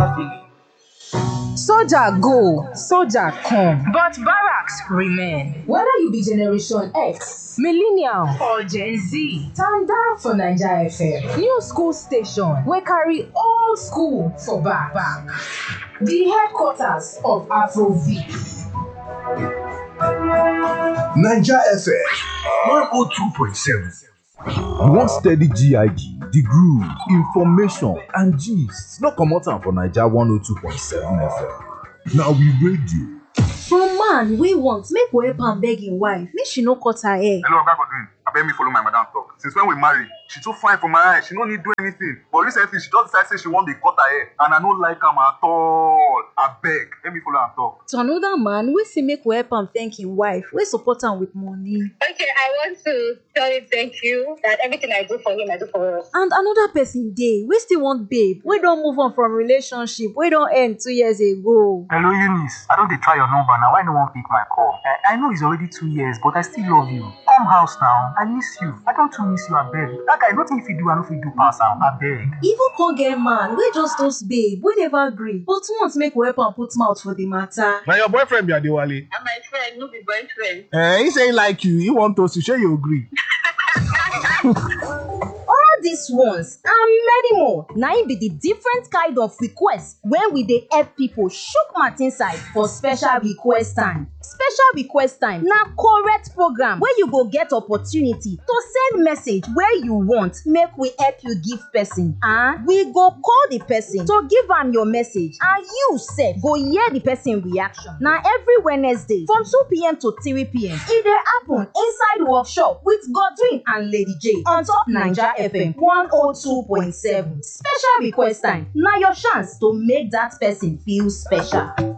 family. Soldier go, soldier come, but barracks remain. Whether you be Generation X, Millennial or Gen Z, stand down for Naija FM. New school station wey carry old school for back. the headquarters of Afrobeat. Naija FM 102.7. You want steady GIG, the groove, information and gist. No comot am for Naija 102.7 FM. Na we radio. From man wey want make we help am beg im wife make she no cut her hair. Hello, Oga Godwin. Abeg me follow my madam talk. Since when we marry, she too fine for my eye. She no need do anything. But recently, she just decide say she wan dey cut her hair, and I no like am at all. Abeg, let me follow am talk. To another man wey say make we help am thank im wife wey support am with money. Okay, I want to tell you thank you that everything I do for him, I do for us. And another person dey wey still want babe wey don move on from relationship wey don end 2 years ago. Hello, Eunice. I don dey try your number now. Why no wan pick my call? I know it's already 2 years, but I still love you. Come house now. I miss you. I don too miss you, abeg. That guy, nothing if you do, I no fit do pass am. Abeg. Even come get man wey just toast babe wey never gree but want make we help am put mouth for the matter. Na your boyfriend be Adewale? And my friend, no be boyfriend. He say he like you, he want us to share you agree. All these ones and many more na im be the different kind of request wey we dey help people chook mouth inside for special request time. Special request time na correct program wey you go get opportunity to send message wey you want make we help you give person, and we go call the person to give am your message, and you sef go hear the person reaction. Na every Wednesday from 2 p.m. to 3 p.m. e dey happen inside workshop with Godwin and Lady J on top Naija FM 102.7. Special request time na your chance to make that person feel special.